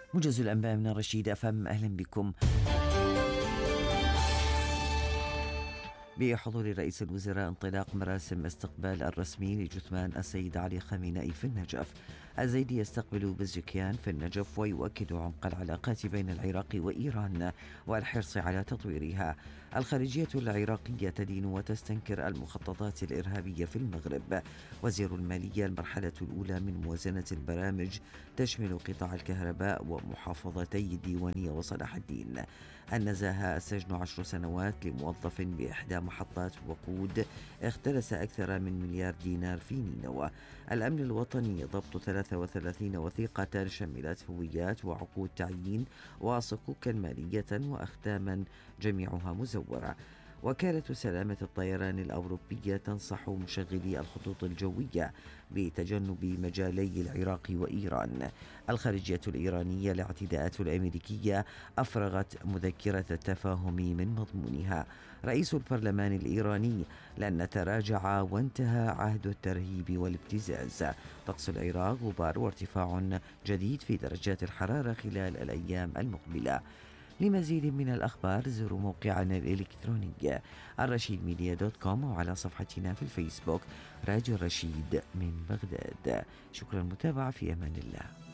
موجز الأنباء من رشيد أفهم، أهلا بكم. بحضور رئيس الوزراء انطلاق مراسم استقبال الرسمي لجثمان السيد علي خامنئي في النجف. الزيدي يستقبل بزكيان في النجف ويؤكد عمق العلاقات بين العراق وإيران والحرص على تطويرها. الخارجية العراقية تدين وتستنكر المخططات الإرهابية في المغرب. وزير المالية: المرحلة الأولى من موازنة البرامج تشمل قطاع الكهرباء ومحافظتي الديوانية وصلاح الدين. النزاهة: السجن 10 سنوات لموظف بإحدى محطات وقود اختلس أكثر من مليار دينار في نينوى. الأمن الوطني: ضبط 33 وثيقة شملت هويات وعقود تعيين وصكوكا مالية وأختاما جميعها مزورة. وكالة سلامة الطيران الأوروبية تنصح مشغلي الخطوط الجوية بتجنب مجالي العراق وإيران. الخارجية الإيرانية: الاعتداءات الأمريكية أفرغت مذكرة التفاهم من مضمونها. رئيس البرلمان الإيراني: لن نتراجع وانتهى عهد الترهيب والابتزاز. طقس العراق: غبار وارتفاع جديد في درجات الحرارة خلال الأيام المقبلة. لمزيد من الأخبار زوروا موقعنا الإلكتروني الرشيدميديا.com وعلى صفحتنا في الفيسبوك راديو الرشيد من بغداد. شكرا للمتابعة، في أمان الله.